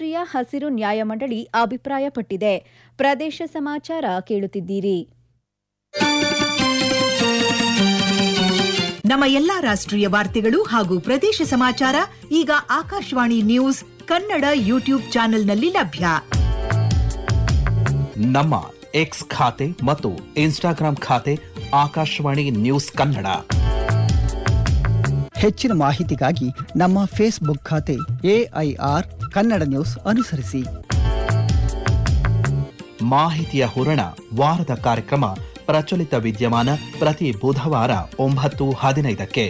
ರಾಷ್ಟ್ರೀಯ ಹಸಿರು ನ್ಯಾಯಮಂಡಳಿ ಅಭಿಪ್ರಾಯಪಟ್ಟಿದೆ. ಪ್ರದೇಶ ಸಮಾಚಾರ ಕೇಳುತ್ತಿದ್ದೀರಿ. ನಮ್ಮ ಎಲ್ಲಾ ರಾಷ್ಟ್ರೀಯ ವಾರ್ತೆಗಳು ಹಾಗೂ ಪ್ರದೇಶ ಸಮಾಚಾರ ಈಗ ಆಕಾಶವಾಣಿ ನ್ಯೂಸ್ ಕನ್ನಡ ಯೂಟ್ಯೂಬ್ ಚಾನೆಲ್ನಲ್ಲಿ ಲಭ್ಯ. ನಮ್ಮ ಎಕ್ಸ್ ಖಾತೆ ಮತ್ತು ಇನ್ಸ್ಟಾಗ್ರಾಂ ಖಾತೆ ಆಕಾಶವಾಣಿ ನ್ಯೂಸ್ ಕನ್ನಡ. ಹೆಚ್ಚಿನ ಮಾಹಿತಿಗಾಗಿ ನಮ್ಮ ಫೇಸ್ಬುಕ್ ಖಾತೆ AIR ಕನ್ನಡ ನ್ಯೂಸ್ ಅನುಸರಿಸಿ. ಮಾಹಿತಿಯ ಹೂರಣ ವಾರದ ಕಾರ್ಯಕ್ರಮ ಪ್ರಚಲಿತ ವಿದ್ಯಮಾನ ಪ್ರತಿ ಬುಧವಾರ 9:15ಕ್ಕೆ.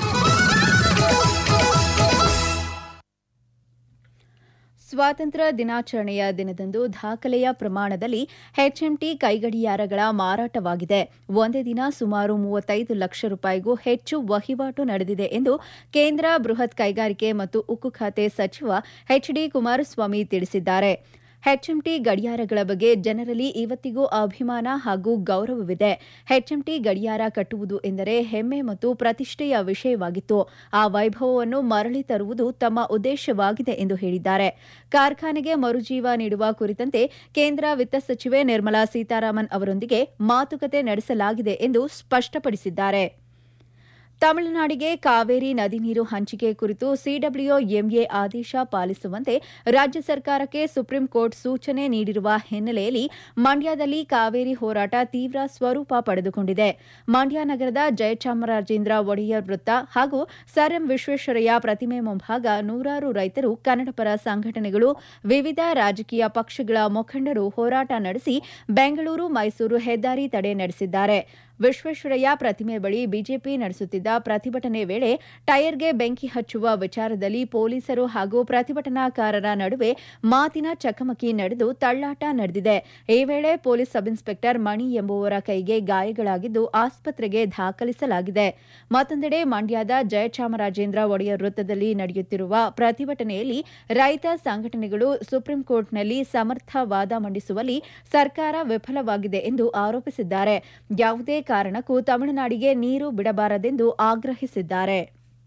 ಸ್ವಾತಂತ್ರ್ಯ ದಿನಾಚರಣೆಯ ದಿನದಂದು ದಾಖಲೆಯ ಪ್ರಮಾಣದಲ್ಲಿ HMT ಕೈಗಡಿಯಾರಗಳ ಮಾರಾಟವಾಗಿದೆ. ಒಂದೇ ದಿನ ಸುಮಾರು 35 ಲಕ್ಷ ರೂಪಾಯಿಗೂ ಹೆಚ್ಚು ವಹಿವಾಟು ನಡೆದಿದೆ ಎಂದು ಕೇಂದ್ರ ಬೃಹತ್ ಕೈಗಾರಿಕೆ ಮತ್ತು ಉಕ್ಕು ಖಾತೆ ಸಚಿವ HD ಕುಮಾರಸ್ವಾಮಿ ತಿಳಿಸಿದ್ದಾರೆ. HMT ಗಡಿಯಾರಗಳ ಬಗ್ಗೆ ಜನರಲ್ಲಿ ಇವತ್ತಿಗೂ ಅಭಿಮಾನ ಹಾಗೂ ಗೌರವವಿದೆ. HMT ಗಡಿಯಾರ ಕಟ್ಟುವುದು ಎಂದರೆ ಹೆಮ್ಮೆ ಮತ್ತು ಪ್ರತಿಷ್ಠೆಯ ವಿಷಯವಾಗಿತ್ತು. ಆ ವೈಭವವನ್ನು ಮರಳಿ ತರುವುದು ತಮ್ಮ ಉದ್ದೇಶವಾಗಿದೆ ಎಂದು ಹೇಳಿದ್ದಾರೆ. ಕಾರ್ಖಾನೆಗೆ ಮರುಜೀವ ನೀಡುವ ಕುರಿತಂತೆ ಕೇಂದ್ರ ವಿತ್ತ ಸಚಿವೆ ನಿರ್ಮಲಾ ಸೀತಾರಾಮನ್ ಅವರೊಂದಿಗೆ ಮಾತುಕತೆ ನಡೆಸಲಾಗಿದೆ ಎಂದು ಸ್ಪಷ್ಟಪಡಿಸಿದ್ದಾರೆ. ತಮಿಳುನಾಡಿಗೆ ಕಾವೇರಿ ನದಿ ನೀರು ಹಂಚಿಕೆ ಕುರಿತು CWMA ಆದೇಶ ಪಾಲಿಸುವಂತೆ ರಾಜ್ಯ ಸರ್ಕಾರಕ್ಕೆ ಸುಪ್ರೀಂ ಕೋರ್ಟ್ ಸೂಚನೆ ನೀಡಿರುವ ಹಿನ್ನೆಲೆಯಲ್ಲಿ ಮಂಡ್ಯದಲ್ಲಿ ಕಾವೇರಿ ಹೋರಾಟ ತೀವ್ರ ಸ್ವರೂಪ ಪಡೆದುಕೊಂಡಿದೆ. ಮಂಡ್ಯ ನಗರದ ಜಯಚಾಮರಾಜೇಂದ್ರ ಒಡೆಯರ್ ವೃತ್ತ ಹಾಗೂ ಸರ್ ಎಂ ವಿಶ್ವೇಶ್ವರಯ್ಯ ಪ್ರತಿಮೆ ಮುಂಭಾಗ ನೂರಾರು ರೈತರು, ಕನ್ನಡಪರ ಸಂಘಟನೆಗಳು, ವಿವಿಧ ರಾಜಕೀಯ ಪಕ್ಷಗಳ ಮುಖಂಡರು ಹೋರಾಟ ನಡೆಸಿ ಬೆಂಗಳೂರು ಮೈಸೂರು ಹೆದ್ದಾರಿ ತಡೆ ನಡೆಸಿದ್ದಾರೆ. ವಿಶ್ವೇಶ್ವರಯ್ಯ ಪ್ರತಿಮೆ ಬಳಿ ಬಿಜೆಪಿ ನಡೆಸುತ್ತಿದ್ದ ಪ್ರತಿಭಟನೆ ವೇಳೆ ಟೈರ್ಗೆ ಬೆಂಕಿ ಹಚ್ಚುವ ವಿಚಾರದಲ್ಲಿ ಪೊಲೀಸರು ಹಾಗೂ ಪ್ರತಿಭಟನಾಕಾರರ ನಡುವೆ ಮಾತಿನ ಚಕಮಕಿ ನಡೆದು ತಳ್ಳಾಟ ನಡೆದಿದೆ. ಈ ವೇಳೆ ಪೊಲೀಸ್ ಸಬ್ಇನ್ಸ್ಪೆಕ್ಟರ್ ಮಣಿ ಎಂಬುವರ ಕೈಗೆ ಗಾಯಗಳಾಗಿದ್ದು ಆಸ್ಪತ್ರೆಗೆ ದಾಖಲಿಸಲಾಗಿದೆ. ಮತ್ತೊಂದೆಡೆ ಮಂಡ್ಯದ ಜಯಚಾಮರಾಜೇಂದ್ರ ಒಡೆಯರ್ ವೃತ್ತದಲ್ಲಿ ನಡೆಯುತ್ತಿರುವ ಪ್ರತಿಭಟನೆಯಲ್ಲಿ ರೈತ ಸಂಘಟನೆಗಳು ಸುಪ್ರೀಂ ಕೋರ್ಟ್ನಲ್ಲಿ ಸಮರ್ಥ ವಾದ ಮಂಡಿಸುವಲ್ಲಿ ಸರ್ಕಾರ ವಿಫಲವಾಗಿದೆ ಎಂದು ಆರೋಪಿಸಿದ್ದಾರೆ. ಯಾವುದೇ ಕಾರಣಕ್ಕೂ ತಮಿಳುನಾಡಿಗೆ ನೀರು ಬಿಡಬಾರದೆಂದು ಆಗ್ರಹಿಸಿದ್ದಾರೆ.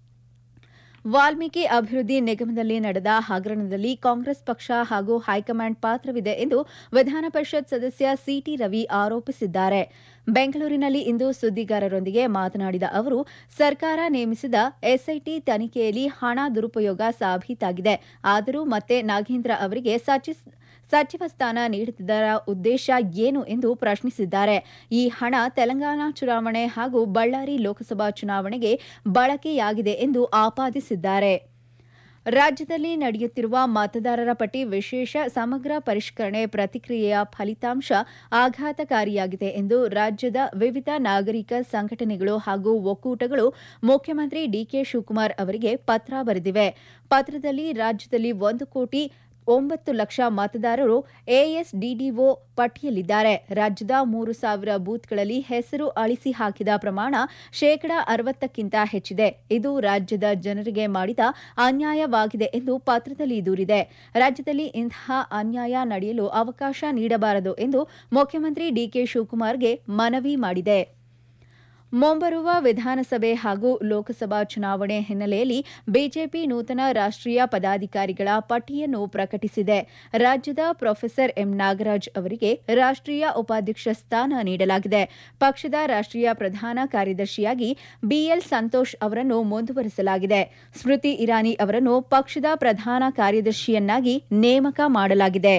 ವಾಲ್ಮೀಕಿ ಅಭಿವೃದ್ಧಿ ನಿಗಮದಲ್ಲಿ ನಡೆದ ಹಗರಣದಲ್ಲಿ ಕಾಂಗ್ರೆಸ್ ಪಕ್ಷ ಹಾಗೂ ಹೈಕಮಾಂಡ್ ಪಾತ್ರವಿದೆ ಎಂದು ವಿಧಾನ ಪರಿಷತ್ ಸದಸ್ಯ CT ರವಿ ಆರೋಪಿಸಿದ್ದಾರೆ. ಬೆಂಗಳೂರಿನಲ್ಲಿ ಇಂದು ಸುದ್ದಿಗಾರರೊಂದಿಗೆ ಮಾತನಾಡಿದ ಅವರು, ಸರ್ಕಾರ ನೇಮಿಸಿದ SIT ತನಿಖೆಯಲ್ಲಿ ಹಣ ದುರುಪಯೋಗ ಸಾಬೀತಾಗಿದೆ. ಆದರೂ ಮತ್ತೆ ನಾಗೇಂದ್ರ ಅವರಿಗೆ ಸಚಿವ ಸ್ಥಾನ ನೀಡುತ್ತಿದ್ದರ ಉದ್ದೇಶ ಏನು ಎಂದು ಪ್ರಶ್ನಿಸಿದ್ದಾರೆ. ಈ ಹಣ ತೆಲಂಗಾಣ ಚುನಾವಣೆ ಹಾಗೂ ಬಳ್ಳಾರಿ ಲೋಕಸಭಾ ಚುನಾವಣೆಗೆ ಬಳಕೆಯಾಗಿದೆ ಎಂದು ಆಪಾದಿಸಿದ್ದಾರೆ. ರಾಜ್ಯದಲ್ಲಿ ನಡೆಯುತ್ತಿರುವ ಮತದಾರರ ಪಟ್ಟಿ ವಿಶೇಷ ಸಮಗ್ರ ಪರಿಷ್ಕರಣೆ ಪ್ರಕ್ರಿಯೆಯ ಫಲಿತಾಂಶ ಆಘಾತಕಾರಿಯಾಗಿದೆ ಎಂದು ರಾಜ್ಯದ ವಿವಿಧ ನಾಗರಿಕ ಸಂಘಟನೆಗಳು ಹಾಗೂ ಒಕ್ಕೂಟಗಳು ಮುಖ್ಯಮಂತ್ರಿ DK ಶಿವಕುಮಾರ್ ಅವರಿಗೆ ಪತ್ರ ಬರೆದಿವೆ. ಪತ್ರದಲ್ಲಿ ರಾಜ್ಯದಲ್ಲಿ 1,09,00,000 ಮತದಾರರು ASDDO ಪಟ್ಟಿಯಲ್ಲಿದ್ದಾರೆ. ರಾಜ್ಯದ 3,000 ಬೂತ್ಗಳಲ್ಲಿ ಹೆಸರು ಅಳಿಸಿ ಹಾಕಿದ ಪ್ರಮಾಣ 60%ಕ್ಕಿಂತ ಹೆಚ್ಚಿದೆ. ಇದು ರಾಜ್ಯದ ಜನರಿಗೆ ಮಾಡಿದ ಅನ್ಯಾಯವಾಗಿದೆ ಎಂದು ಪತ್ರದಲ್ಲಿ ದೂರಿದೆ. ರಾಜ್ಯದಲ್ಲಿ ಇಂತಹ ಅನ್ಯಾಯ ನಡೆಯಲು ಅವಕಾಶ ನೀಡಬಾರದು ಎಂದು ಮುಖ್ಯಮಂತ್ರಿ DK ಶಿವಕುಮಾರ್ಗೆ ಮನವಿ ಮಾಡಿದೆ. ಮುಂಬರುವ ವಿಧಾನಸಭೆ ಹಾಗೂ ಲೋಕಸಭಾ ಚುನಾವಣೆ ಹಿನ್ನೆಲೆಯಲ್ಲಿ ಬಿಜೆಪಿ ನೂತನ ರಾಷ್ಟ್ರೀಯ ಪದಾಧಿಕಾರಿಗಳ ಪಟ್ಟಿಯನ್ನು ಪ್ರಕಟಿಸಿದೆ. ರಾಜ್ಯದ ಪ್ರೊಫೆಸರ್ ಎಂ ನಾಗರಾಜ್ ಅವರಿಗೆ ರಾಷ್ಟ್ರೀಯ ಉಪಾಧ್ಯಕ್ಷ ಸ್ಥಾನ ನೀಡಲಾಗಿದೆ. ಪಕ್ಷದ ರಾಷ್ಟ್ರೀಯ ಪ್ರಧಾನ ಕಾರ್ಯದರ್ಶಿಯಾಗಿ BL ಸಂತೋಷ್ ಅವರನ್ನು ಮುಂದುವರಿಸಲಾಗಿದೆ. ಸ್ಮೃತಿ ಇರಾನಿ ಅವರನ್ನು ಪಕ್ಷದ ಪ್ರಧಾನ ಕಾರ್ಯದರ್ಶಿಯನ್ನಾಗಿ ನೇಮಕ ಮಾಡಲಾಗಿದೆ.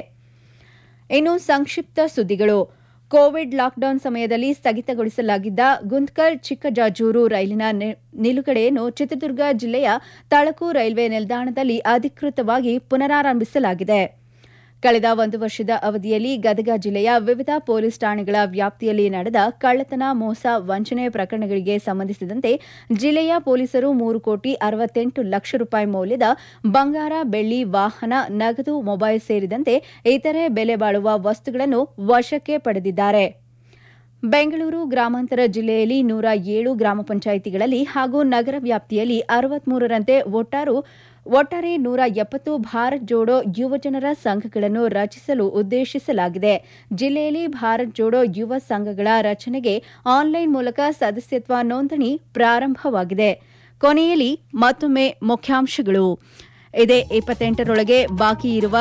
ಇನ್ನು ಸಂಕ್ಷಿಪ್ತ ಸುದ್ದಿಗಳು. ಕೋವಿಡ್ ಲಾಕ್ಡೌನ್ ಸಮಯದಲ್ಲಿ ಸ್ಥಗಿತಗೊಳಿಸಲಾಗಿದ್ದ ಗುಂತ್ಕಲ್ ಚಿಕ್ಕಜಾಜೂರು ರೈಲಿನ ನಿಲುಗಡೆಯನ್ನು ಚಿತ್ರದುರ್ಗ ಜಿಲ್ಲೆಯ ತಳಕು ರೈಲ್ವೆ ನಿಲ್ದಾಣದಲ್ಲಿ ಅಧಿಕೃತವಾಗಿ ಪುನರಾರಂಭಿಸಲಾಗಿದೆ. ಕಳೆದ 1 ವರ್ಷದ ಅವಧಿಯಲ್ಲಿ ಗದಗ ಜಿಲ್ಲೆಯ ವಿವಿಧ ಪೊಲೀಸ್ ಠಾಣೆಗಳ ವ್ಯಾಪ್ತಿಯಲ್ಲಿ ನಡೆದ ಕಳ್ಳತನ, ಮೋಸ, ವಂಚನೆ ಪ್ರಕರಣಗಳಿಗೆ ಸಂಬಂಧಿಸಿದಂತೆ ಜಿಲ್ಲೆಯ ಪೊಲೀಸರು 3,68,00,000 ರೂಪಾಯಿ ಮೌಲ್ಯದ ಬಂಗಾರ, ಬೆಳ್ಳಿ, ವಾಹನ, ನಗದು, ಮೊಬೈಲ್ ಸೇರಿದಂತೆ ಇತರೆ ಬೆಲೆ ಬಾಳುವ ವಸ್ತುಗಳನ್ನು ವಶಕ್ಕೆ ಪಡೆದಿದ್ದಾರೆ. ಬೆಂಗಳೂರು ಗ್ರಾಮಾಂತರ ಜಿಲ್ಲೆಯಲ್ಲಿ 107 ಗ್ರಾಮ ಪಂಚಾಯಿತಿಗಳಲ್ಲಿ ಹಾಗೂ ನಗರ ವ್ಯಾಪ್ತಿಯಲ್ಲಿ 63ರಂತೆ ಒಟ್ಟಾರೆ 170 ಭಾರತ್ ಜೋಡೋ ಯುವಜನರ ಸಂಘಗಳನ್ನು ರಚಿಸಲು ಉದ್ದೇಶಿಸಲಾಗಿದೆ. ಜಿಲ್ಲೆಯಲ್ಲಿ ಭಾರತ್ ಜೋಡೋ ಯುವ ಸಂಘಗಳ ರಚನೆಗೆ ಆನ್ಲೈನ್ ಮೂಲಕ ಸದಸ್ಯತ್ವ ನೋಂದಣಿ ಪ್ರಾರಂಭವಾಗಿದೆ. ಕೊನೆಯಲ್ಲಿ ಮತ್ತೊಮ್ಮೆ ಮುಖ್ಯಾಂಶಗಳು. ಇದೇ 28ರೊಳಗೆ ಬಾಕಿ ಇರುವ